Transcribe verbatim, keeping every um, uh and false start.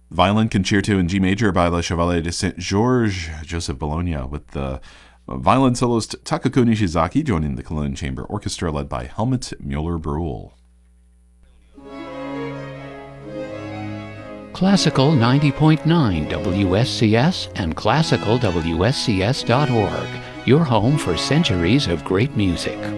Violin Concerto in G major by Le Chevalier de Saint-Georges, Joseph Bologna, with the violin soloist Takako Nishizaki joining the Cologne Chamber Orchestra led by Helmut Mueller-Bruhl. Classical ninety point nine W S C S and classical W S C S dot org, your home for centuries of great music.